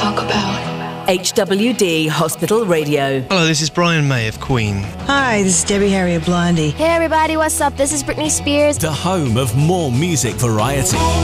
talk about. HWD Hospital Radio. Hello, this is Brian May of Queen. Hi, this is Debbie Harry of Blondie. Hey everybody, what's up? This is Britney Spears. The home of more music variety.